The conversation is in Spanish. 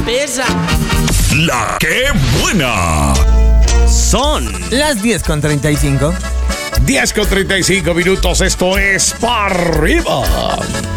pesa. La que buena. Son las 10:35. 10:35 minutos, esto es Pa' Arriba.